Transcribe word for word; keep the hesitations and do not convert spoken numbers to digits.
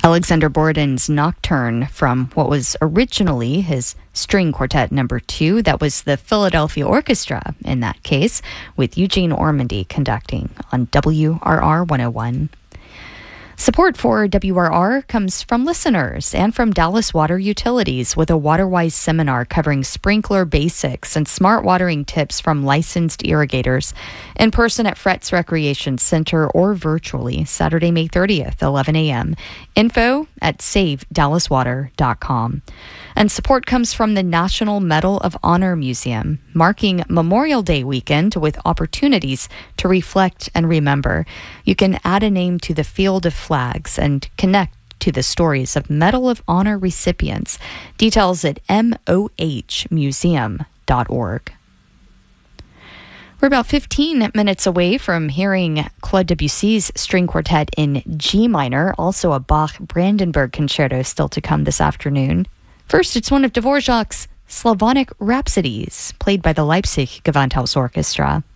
Alexander Borden's Nocturne from what was originally his string quartet number two. That was the Philadelphia Orchestra in that case, with Eugene Ormandy conducting on W R R one oh one. Support for W R R comes from listeners and from Dallas Water Utilities with a WaterWise seminar covering sprinkler basics and smart watering tips from licensed irrigators in person at Fretz Recreation Center or virtually Saturday, May thirtieth, eleven a.m. Info at save dallas water dot com. And support comes from the National Medal of Honor Museum, marking Memorial Day weekend with opportunities to reflect and remember. You can add a name to the field of flags and connect to the stories of Medal of Honor recipients. Details at m o h museum dot org. We're about fifteen minutes away from hearing Claude Debussy's string quartet in G minor, also a Bach Brandenburg concerto still to come this afternoon. First, it's one of Dvorak's Slavonic Rhapsodies, played by the Leipzig Gewandhaus Orchestra.